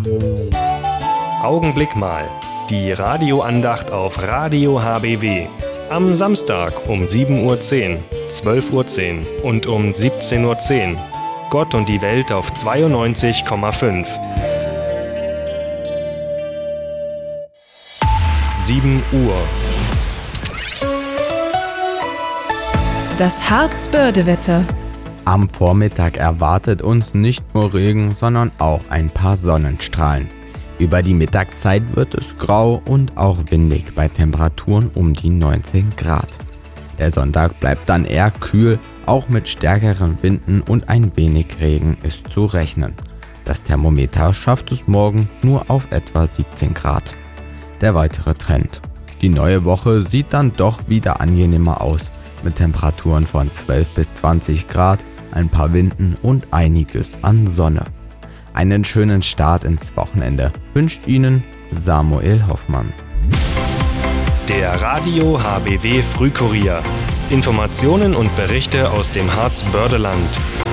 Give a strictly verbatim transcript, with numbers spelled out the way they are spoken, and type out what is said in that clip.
Augenblick mal. Die Radioandacht auf Radio H B W. Am Samstag um sieben Uhr zehn, zwölf Uhr zehn und um siebzehn Uhr zehn. Gott und die Welt auf zweiundneunzig Komma fünf. sieben Uhr. Das Harzbördewetter. Am Vormittag erwartet uns nicht nur Regen, sondern auch ein paar Sonnenstrahlen. Über die Mittagszeit wird es grau und auch windig bei Temperaturen um die neunzehn Grad. Der Sonntag bleibt dann eher kühl, auch mit stärkeren Winden und ein wenig Regen ist zu rechnen. Das Thermometer schafft es morgen nur auf etwa siebzehn Grad. Der weitere Trend. Die neue Woche sieht dann doch wieder angenehmer aus, mit Temperaturen von zwölf bis zwanzig Grad, ein paar Winden und einiges an Sonne. Einen schönen Start ins Wochenende wünscht Ihnen Samuel Hoffmann. Der Radio H B W Frühkurier. Informationen und Berichte aus dem Harzbördeland.